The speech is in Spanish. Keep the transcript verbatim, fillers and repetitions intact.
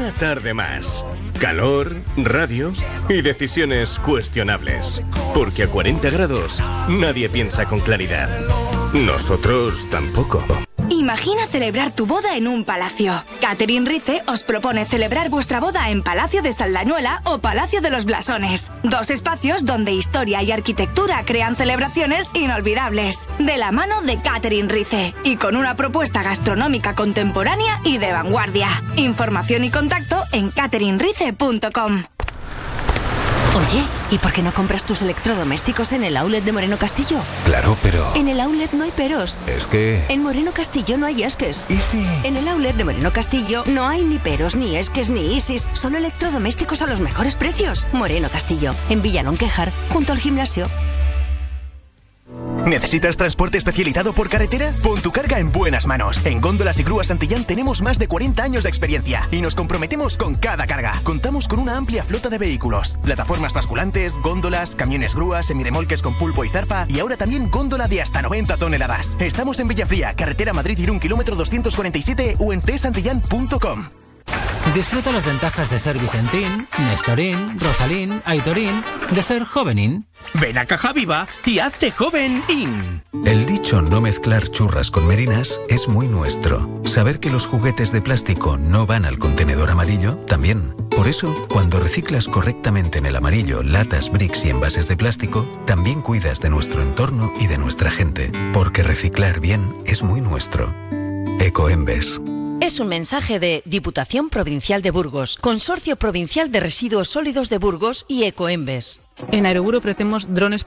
Una tarde más. Calor, radio y decisiones cuestionables. Porque a cuarenta grados nadie piensa con claridad. Nosotros tampoco. Imagina celebrar tu boda en un palacio. Catherine Rice os propone celebrar vuestra boda en Palacio de Saldañuela o Palacio de los Blasones. Dos espacios donde historia y arquitectura crean celebraciones inolvidables. De la mano de Catherine Rice y con una propuesta gastronómica contemporánea y de vanguardia. Información y contacto en catherine rice punto com. Oye, ¿y por qué no compras tus electrodomésticos en el outlet de Moreno Castillo? Claro, pero... En el outlet no hay peros. Es que... En Moreno Castillo no hay esques. ¿Y si...? En el outlet de Moreno Castillo no hay ni peros, ni esques, ni isis. Solo electrodomésticos a los mejores precios. Moreno Castillo, en Villalonquejar, junto al gimnasio. ¿Necesitas transporte especializado por carretera? Pon tu carga en buenas manos. En Góndolas y Grúas Santillán tenemos más de cuarenta años de experiencia y nos comprometemos con cada carga. Contamos con una amplia flota de vehículos, plataformas basculantes, góndolas, camiones grúas, semirremolques con pulpo y zarpa y ahora también góndola de hasta noventa toneladas. Estamos en Villafría, carretera Madrid-Irún, kilómetro doscientos cuarenta y siete o en t santillán punto com. Disfruta las ventajas de ser Vicentín, Nestorín, Rosalín, Aitorín, de ser Jovenín. Ven a Caja Viva y hazte Jovenín. El dicho no mezclar churras con merinas es muy nuestro. Saber que los juguetes de plástico no van al contenedor amarillo, también. Por eso, cuando reciclas correctamente en el amarillo latas, bricks y envases de plástico, también cuidas de nuestro entorno y de nuestra gente. Porque reciclar bien es muy nuestro. Ecoembes. Es un mensaje de Diputación Provincial de Burgos, Consorcio Provincial de Residuos Sólidos de Burgos y Ecoembes. En Aerogur ofrecemos drones